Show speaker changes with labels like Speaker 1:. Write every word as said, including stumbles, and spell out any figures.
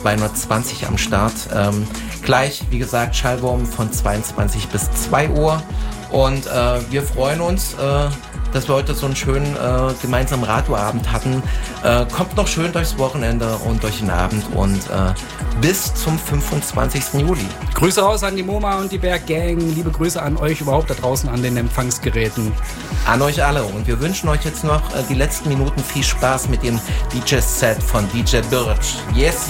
Speaker 1: zweihundertzwanzig am Start. Ähm, gleich, wie gesagt, Schallwurm von zweiundzwanzig bis zwei Uhr. Und äh, wir freuen uns, äh, dass wir heute so einen schönen äh, gemeinsamen Radioabend hatten. Äh, kommt noch schön durchs Wochenende und durch den Abend und äh, bis zum fünfundzwanzigsten Juli.
Speaker 2: Grüße raus an die MoMA und die Berggang. Liebe Grüße an euch überhaupt da draußen an den Empfangsgeräten.
Speaker 1: An euch alle. Und wir wünschen euch jetzt noch äh, die letzten Minuten viel Spaß mit dem D J-Set von D J Birch. Yes,